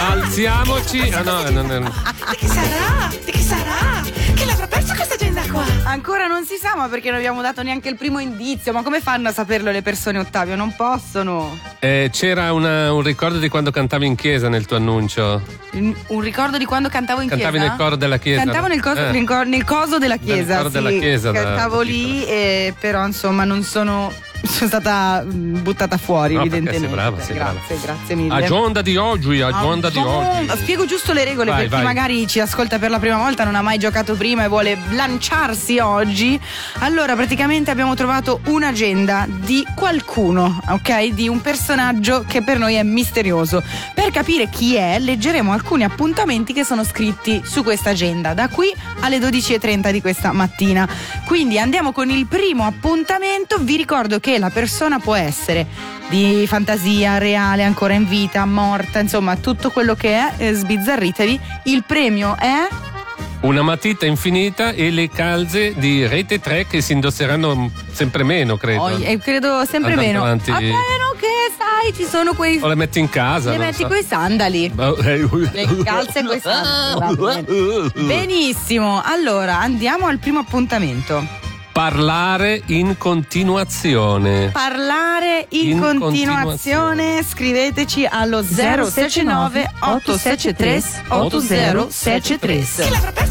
Alziamoci. Di chi sarà? Di chi sarà? Che l'avrà persa questa agenda qua? Ancora non si sa, ma perché non abbiamo dato neanche il primo indizio. Ma come fanno a saperlo le persone, Ottavio? Non possono. C'era un ricordo di quando cantavi in chiesa nel tuo annuncio. Un ricordo di quando cantavo in Cantavi chiesa? nel coro della chiesa. Cantavo nel coso della chiesa. Nel coro della chiesa, Cantavo da lì, però insomma non sono stata buttata fuori, No, evidentemente. sei brava, sei brava. Grazie mille. Agenda di oggi. Spiego giusto le regole per chi magari ci ascolta per la prima volta, non ha mai giocato prima e vuole lanciarsi oggi. Allora, praticamente abbiamo trovato un'agenda di qualcuno, ok? Di un personaggio che per noi è misterioso. Per capire chi è, leggeremo alcuni appuntamenti che sono scritti su questa agenda da qui alle 12:30 di questa mattina. Quindi andiamo con il primo appuntamento. Vi ricordo che la persona può essere di fantasia, reale, ancora in vita, morta, insomma tutto quello che è, sbizzarritevi. Il premio è una matita infinita e le calze di Rete 3 che si indosseranno sempre meno, credo. Credo sempre meno. Avanti. A meno che, sai, ci sono quei. O le metti in casa. Le metti coi sandali. Le calze coi sandali. Benissimo. Allora, andiamo al primo appuntamento. Parlare in continuazione. Parlare in continuazione. Scriveteci allo 069 873 8073.